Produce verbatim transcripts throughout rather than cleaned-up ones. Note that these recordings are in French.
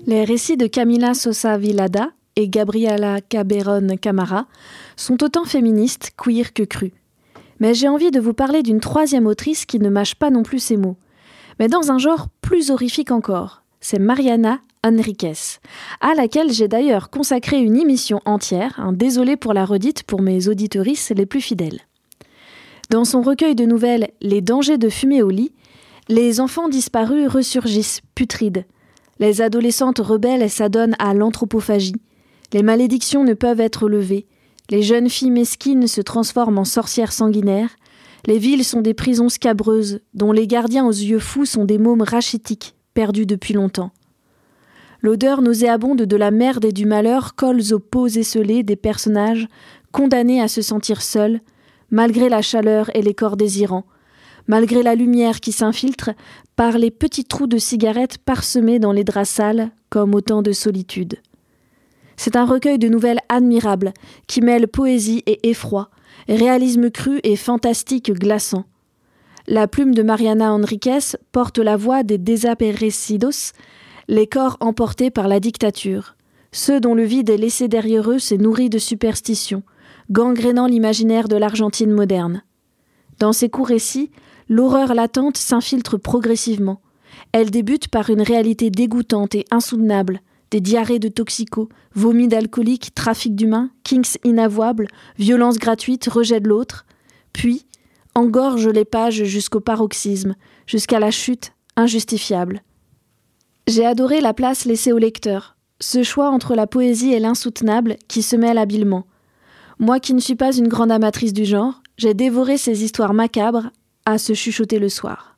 Les récits de Camila Sosa Vilada et Gabriela Caberón Camara sont autant féministes, queer que crus. Mais j'ai envie de vous parler d'une troisième autrice qui ne mâche pas non plus ses mots, mais dans un genre plus horrifique encore. C'est Mariana Enríquez, à laquelle j'ai d'ailleurs consacré une émission entière, hein, désolée pour la redite pour mes auditorices les plus fidèles. Dans son recueil de nouvelles « Les dangers de fumer au lit », les enfants disparus ressurgissent, putrides. Les adolescentes rebelles s'adonnent à l'anthropophagie. Les malédictions ne peuvent être levées. Les jeunes filles mesquines se transforment en sorcières sanguinaires. Les villes sont des prisons scabreuses, dont les gardiens aux yeux fous sont des mômes rachitiques, perdus depuis longtemps. L'odeur nauséabonde de la merde et du malheur colle aux peaux esselées des personnages condamnés à se sentir seuls, malgré la chaleur et les corps désirants, malgré la lumière qui s'infiltre par les petits trous de cigarettes parsemés dans les draps sales comme autant de solitude. C'est un recueil de nouvelles admirables qui mêle poésie et effroi, réalisme cru et fantastique glaçant. La plume de Mariana Enríquez porte la voix des desaparecidos, les corps emportés par la dictature, ceux dont le vide est laissé derrière eux s'est nourri de superstitions, gangrénant l'imaginaire de l'Argentine moderne. Dans ces courts récits, l'horreur latente s'infiltre progressivement. Elle débute par une réalité dégoûtante et insoutenable, des diarrhées de toxicos, vomis d'alcooliques, trafic d'humains, kinks inavouables, violences gratuites, rejet de l'autre, puis engorge les pages jusqu'au paroxysme, jusqu'à la chute injustifiable. J'ai adoré la place laissée au lecteur, ce choix entre la poésie et l'insoutenable qui se mêlent habilement. Moi qui ne suis pas une grande amatrice du genre, j'ai dévoré ces histoires macabres à se chuchoter le soir.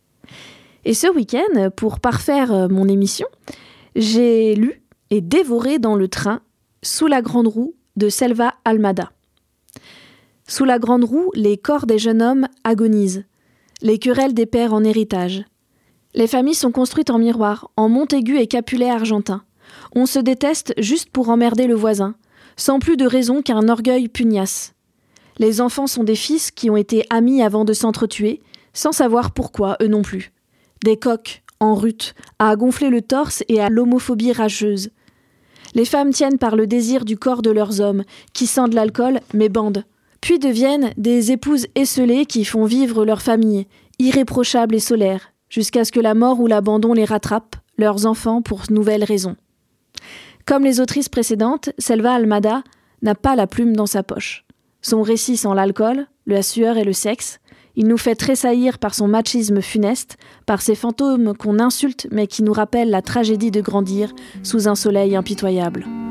Et ce week-end, pour parfaire mon émission, j'ai lu et dévoré dans le train Sous la grande roue de Selva Almada. Sous la grande roue, les corps des jeunes hommes agonisent, les querelles des pères en héritage. Les familles sont construites en miroir, en Montaigu et Capulet argentin. On se déteste juste pour emmerder le voisin, sans plus de raison qu'un orgueil pugnace. Les enfants sont des fils qui ont été amis avant de s'entretuer, sans savoir pourquoi, eux non plus. Des coqs, en rut, à gonfler le torse et à l'homophobie rageuse. Les femmes tiennent par le désir du corps de leurs hommes, qui sentent l'alcool, mais bandent. Puis deviennent des épouses esselées qui font vivre leur famille, irréprochables et solaires, jusqu'à ce que la mort ou l'abandon les rattrape, leurs enfants pour nouvelles raisons. Comme les autrices précédentes, Selva Almada n'a pas la plume dans sa poche. Son récit sans l'alcool, la sueur et le sexe, il nous fait tressaillir par son machisme funeste, par ces fantômes qu'on insulte mais qui nous rappellent la tragédie de grandir sous un soleil impitoyable.